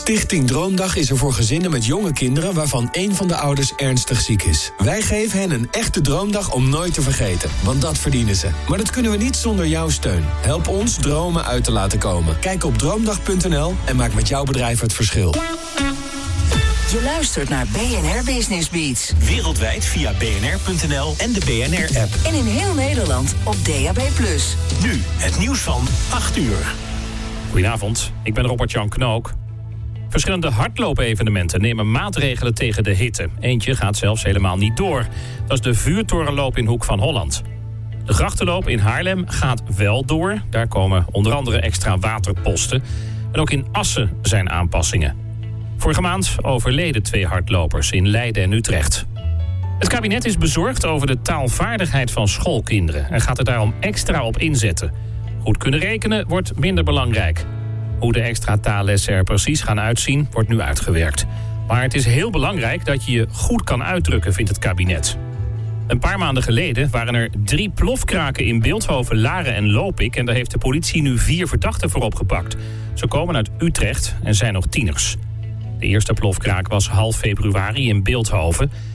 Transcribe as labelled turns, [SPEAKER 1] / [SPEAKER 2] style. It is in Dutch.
[SPEAKER 1] Stichting Droomdag is er voor gezinnen met jonge kinderen waarvan één van de ouders ernstig ziek is. Wij geven hen een echte droomdag om nooit te vergeten, want dat verdienen ze. Maar dat kunnen we niet zonder jouw steun. Help ons dromen uit te laten komen. Kijk op droomdag.nl en maak met jouw bedrijf het verschil.
[SPEAKER 2] Je luistert naar BNR Business Beats.
[SPEAKER 3] Wereldwijd via bnr.nl en de BNR-app.
[SPEAKER 2] En in heel Nederland op DAB+.
[SPEAKER 3] Nu het nieuws van 8 uur.
[SPEAKER 4] Goedenavond, ik ben Robert-Jan Knook. Verschillende hardloopevenementen nemen maatregelen tegen de hitte. Eentje gaat zelfs helemaal niet door. Dat is de vuurtorenloop in Hoek van Holland. De grachtenloop in Haarlem gaat wel door. Daar komen onder andere extra waterposten. En ook in Assen zijn aanpassingen. Vorige maand overleden 2 hardlopers in Leiden en Utrecht. Het kabinet is bezorgd over de taalvaardigheid van schoolkinderen en gaat er daarom extra op inzetten. Goed kunnen rekenen wordt minder belangrijk. Hoe de extra taallessen er precies gaan uitzien, wordt nu uitgewerkt. Maar het is heel belangrijk dat je je goed kan uitdrukken, vindt het kabinet. Een paar maanden geleden waren er 3 plofkraken in Bilthoven, Laren en Lopik. En daar heeft de politie nu 4 verdachten voor opgepakt. Ze komen uit Utrecht en zijn nog tieners. De eerste plofkraak was half februari in Bilthoven.